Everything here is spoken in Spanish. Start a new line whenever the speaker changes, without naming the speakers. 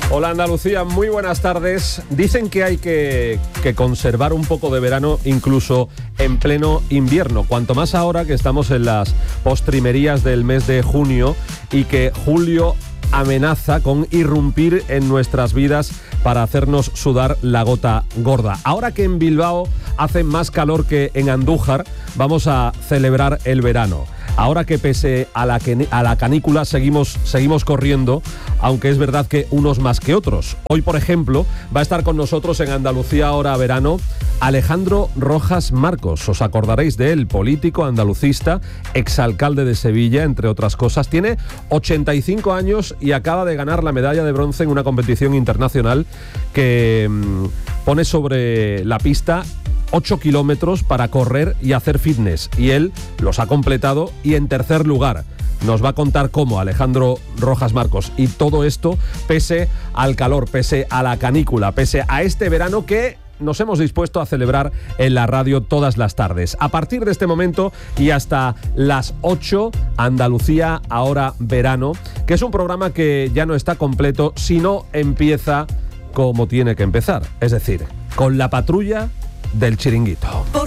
Hola Andalucía, muy buenas tardes. Dicen que hay que conservar un poco de verano incluso en pleno invierno, cuanto más ahora que estamos en las postrimerías del mes de junio y que julio amenaza con irrumpir en nuestras vidas para hacernos sudar la gota gorda. Ahora que en Bilbao hace más calor que en Andújar, vamos a celebrar el verano. Ahora que pese a la canícula seguimos corriendo, aunque es verdad que unos más que otros. Hoy, por ejemplo, va a estar con nosotros en Andalucía Ahora Verano Alejandro Rojas Marcos. Os acordaréis de él, político, andalucista, exalcalde de Sevilla, entre otras cosas. Tiene 85 años y acaba de ganar la medalla de bronce en una competición internacional que pone sobre la pista 8 kilómetros para correr y hacer fitness, y él los ha completado y en tercer lugar. Nos va a contar cómo Alejandro Rojas Marcos, y todo esto pese al calor, pese a la canícula, pese a este verano que nos hemos dispuesto a celebrar en la radio todas las tardes. A partir de este momento y hasta las 8, Andalucía Ahora Verano, que es un programa que ya no está completo si no empieza como tiene que empezar, es decir, con la patrulla del Chiringuito.